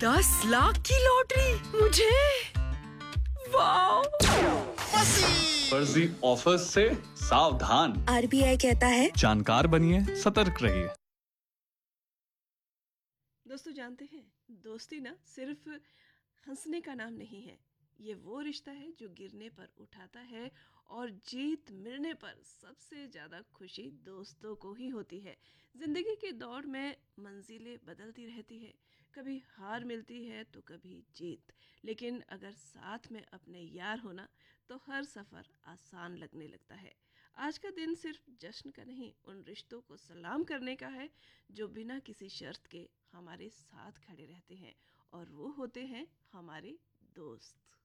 10 लाख की लॉटरी मुझे। वाह! फर्जी ऑफर से सावधान। RBI कहता है जानकार बनिए, सतर्क रहिए। दोस्तों जानते हैं, दोस्ती ना सिर्फ हंसने का नाम नहीं है। ये वो रिश्ता है जो गिरने पर उठाता है और जीत मिलने पर सबसे ज़्यादा खुशी दोस्तों को ही होती है। ज़िंदगी की दौड़ में मंजिलें बदलती रहती है, कभी हार मिलती है तो कभी जीत, लेकिन अगर साथ में अपने यार होना तो हर सफ़र आसान लगने लगता है। आज का दिन सिर्फ जश्न का नहीं, उन रिश्तों को सलाम करने का है जो बिना किसी शर्त के हमारे साथ खड़े रहते हैं, और वो होते हैं हमारे दोस्त।